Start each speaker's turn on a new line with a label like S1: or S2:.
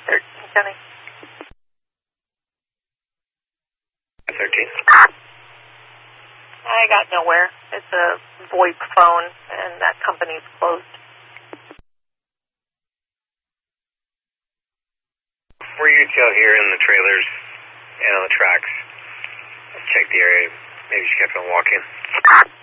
S1: County.
S2: 13.
S1: I got nowhere. It's a VoIP phone, and that company's closed.
S2: We're UTL here in the trailers and on the tracks. Check the area. Maybe she kept on walking.